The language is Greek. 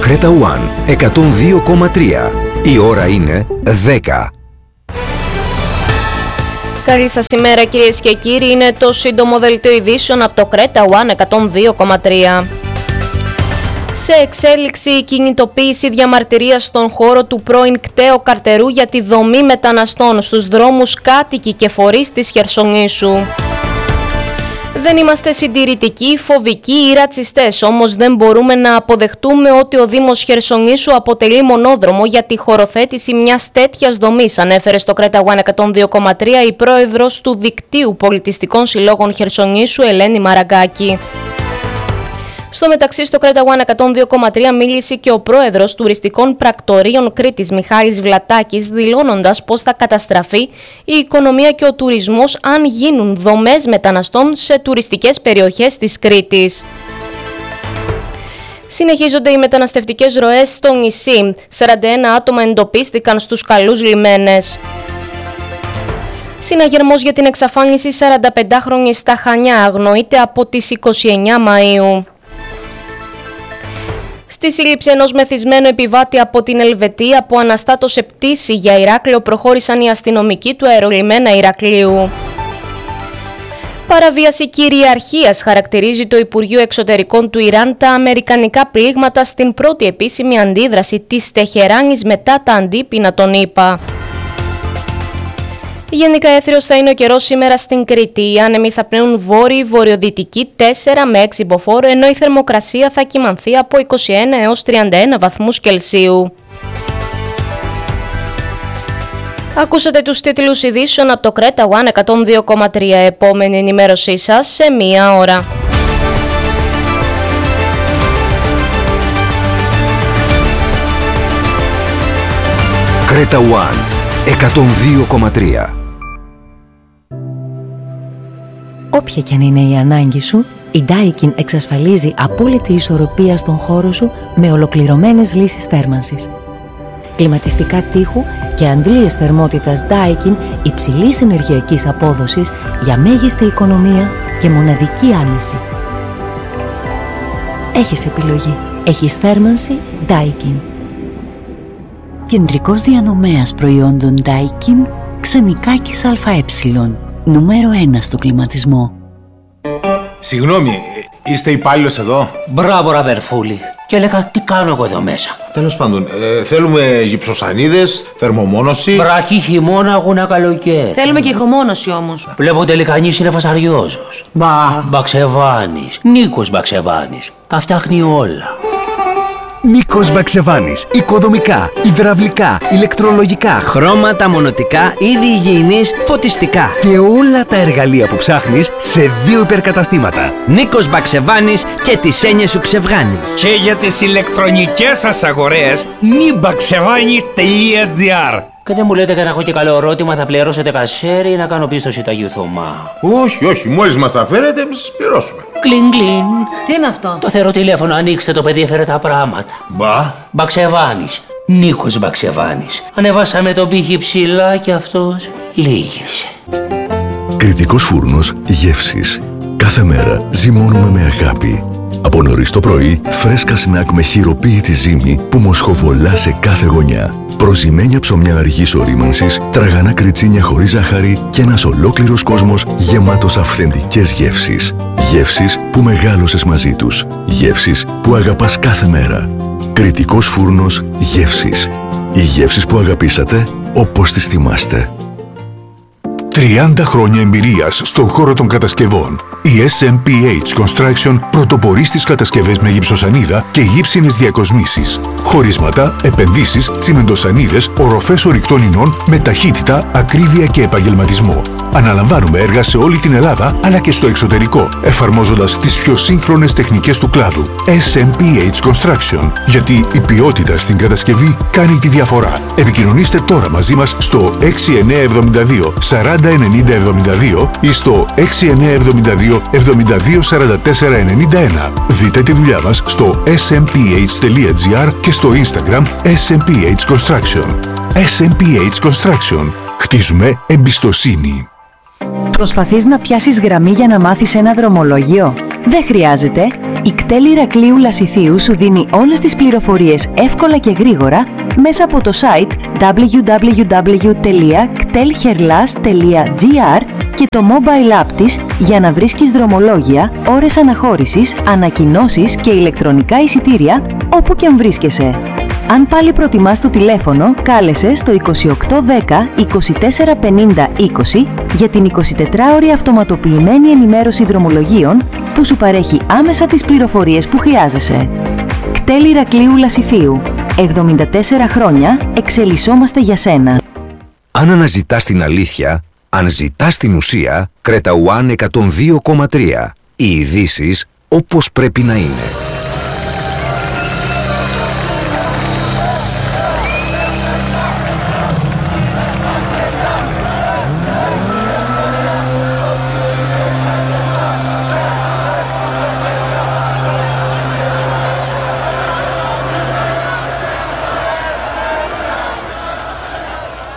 Κρέτα One 102,3. Η ώρα είναι 10. Καλή σας ημέρα κυρίες και κύριοι, είναι το σύντομο δελτίο ειδήσεων από το Κρέτα One 102,3. Σε εξέλιξη η κινητοποίηση διαμαρτυρίας στον χώρο του πρώην κταίου Καρτερού για τη δομή μεταναστών στους δρόμους κάτοικοι και φορείς της Χερσονήσου. Δεν είμαστε συντηρητικοί, φοβικοί ή ρατσιστές, όμως δεν μπορούμε να αποδεχτούμε ότι ο Δήμος Χερσονήσου αποτελεί μονόδρομο για τη χωροθέτηση μιας τέτοιας δομής, ανέφερε στο Κρέτα One 102,3 η πρόεδρος του Δικτύου Πολιτιστικών Συλλόγων Χερσονήσου, Ελένη Μαραγκάκη. Στο μεταξύ, στο Κρέτα One 102,3 μίλησε και ο πρόεδρος τουριστικών πρακτορείων Κρήτης, Μιχάλης Βλατάκης, δηλώνοντας πως θα καταστραφεί η οικονομία και ο τουρισμός αν γίνουν δομές μεταναστών σε τουριστικές περιοχές της Κρήτης. Συνεχίζονται οι μεταναστευτικές ροές στο νησί. 41 άτομα εντοπίστηκαν στους καλούς λιμένες. Συναγερμός για την εξαφάνιση 45χρονης στα Χανιά αγνοείται από τις 29 Μαΐου. Στη σύλληψη ενός μεθυσμένου επιβάτη από την Ελβετία που αναστάτωσε πτήση για Ηράκλειο προχώρησαν οι αστυνομικοί του αερολιμένα Ηρακλείου. Παραβίαση κυριαρχίας χαρακτηρίζει το Υπουργείο Εξωτερικών του Ιράν τα αμερικανικά πλήγματα στην πρώτη επίσημη αντίδραση της Τεχεράνης μετά τα αντίπεινα των ΗΠΑ. Γενικά έθριος θα είναι ο καιρός σήμερα στην Κρήτη. Οι άνεμοι θα πνέουν βόρειο-βορειοδυτική 4 με 6 μποφόρ, ενώ η θερμοκρασία θα κυμανθεί από 21 έως 31 βαθμούς Κελσίου. Ακούσατε τους τίτλους ειδήσεων από το Κρέτα One 102,3. Επόμενη ενημέρωσή σας σε μία ώρα. Κρέτα One 102,3. Όποια και αν είναι η ανάγκη σου, η Daikin εξασφαλίζει απόλυτη ισορροπία στον χώρο σου με ολοκληρωμένες λύσεις θέρμανσης. Κλιματιστικά τείχου και αντλίες θερμότητας Daikin υψηλής ενεργειακής απόδοσης για μέγιστη οικονομία και μοναδική άνεση. Έχεις επιλογή. Έχεις θέρμανση Daikin. Κεντρικός διανομέας προϊόντων Daikin, Ξενικάκης ΑΕ. Νούμερο 1 στο κλιματισμό. Συγγνώμη, είστε υπάλληλος εδώ? Μπράβο, ραβερφούλη. Και έλεγα τι κάνω εγώ εδώ μέσα. Τέλος πάντων, θέλουμε γυψοσανίδες, θερμομόνωση. Βρακή χειμώνα, αγούνα καλοκαίρι. Θέλουμε και ηχομόνωση όμως. Βλέπω τελικανής είναι φασαριόζος. Μπαξεβάνης. Νίκος Μπαξεβάνης. Τα φτιάχνει όλα. Νίκος Μπαξεβάνης. Οικοδομικά, υδραυλικά, ηλεκτρολογικά, χρώματα, μονοτικά, είδη υγιεινής, φωτιστικά. Και όλα τα εργαλεία που ψάχνεις σε 2 υπερκαταστήματα. Νίκος Μπαξεβάνης και τις έννοιες σου ξεβγάνεις. Και για τις ηλεκτρονικές σας αγορές, nibaksevanis.gr. Και δεν μου λέτε να έχω και καλό ερώτημα, θα πληρώσετε κασέρι ή να κάνω πίστοση Ταγιού Θωμά? Όχι, μόλις μας τα φέρετε, εμείς σας πληρώσουμε. Κλιν κλιν. Τι είναι αυτό? Το θεωρώ τηλέφωνο, ανοίξτε το, παιδί έφερε τα πράγματα. Μπαξεβάνης. Νίκος Μπαξεβάνης. Ανεβάσαμε τον πύχη ψηλά και αυτός λύγησε. Κρητικός φούρνος γεύσης. Κάθε μέρα ζυμώνουμε με αγάπη. Από νωρίς το πρωί, φρέσκα σνακ με χειροποίητη ζύμη που μοσχοβολά σε κάθε γωνιά. Προζυμένια ψωμιά αργής ορίμανσης, τραγανά κριτσίνια χωρίς ζάχαρη και ένας ολόκληρος κόσμος γεμάτος αυθεντικές γεύσεις. Γεύσεις που μεγάλωσες μαζί τους. Γεύσεις που αγαπάς κάθε μέρα. Κρητικός φούρνος γεύσης. Οι γεύσεις που αγαπήσατε όπως τις θυμάστε. 30 χρόνια εμπειρίας στον χώρο των κατασκευών. Η SMPH Construction πρωτοπορεί στις κατασκευές με γυψοσανίδα και γύψινες διακοσμήσεις. Χωρίσματα, επενδύσεις, τσιμεντοσανίδες, οροφές ορυκτών ινών με ταχύτητα, ακρίβεια και επαγγελματισμό. Αναλαμβάνουμε έργα σε όλη την Ελλάδα αλλά και στο εξωτερικό, εφαρμόζοντας τις πιο σύγχρονες τεχνικές του κλάδου. SMPH Construction. Γιατί η ποιότητα στην κατασκευή κάνει τη διαφορά. Επικοινωνήστε τώρα μαζί μας στο 6972 40 9072 ή στο 6972 72 44 91. Δείτε τη δουλειά μας στο smph.gr και στο Instagram SMPH Construction. SMPH Construction. Χτίζουμε εμπιστοσύνη. Προσπαθείς να πιάσεις γραμμή για να μάθεις ένα δρομολόγιο? Δεν χρειάζεται. Η κτέλ Ηρακλείου Λασιθίου σου δίνει όλες τις πληροφορίες εύκολα και γρήγορα μέσα από το site www.ktelherlas.gr και το mobile app της για να βρίσκεις δρομολόγια, ώρες αναχώρησης, ανακοινώσεις και ηλεκτρονικά εισιτήρια όπου και αν βρίσκεσαι. Αν πάλι προτιμάς το τηλέφωνο, κάλεσε στο 2810 24 50 20 για την 24ωρη αυτοματοποιημένη ενημέρωση δρομολογίων που σου παρέχει άμεσα τις πληροφορίες που χρειάζεσαι. κτέλ Ηρακλείου Λασιθίου. 74 χρόνια εξελισσόμαστε για σένα. Αν αναζητάς την αλήθεια, αν ζητάς την ουσία, Creta One 102,3. Οι ειδήσεις όπως πρέπει να είναι.